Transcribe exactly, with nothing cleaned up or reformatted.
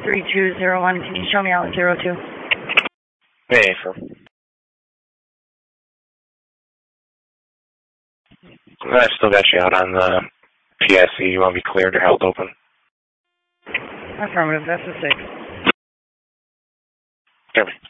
three two zero one. Can you show me out zero two? Hey, firm. I still got you out on the P S C. You want to be cleared or held open? Affirmative. That's a six. Copy.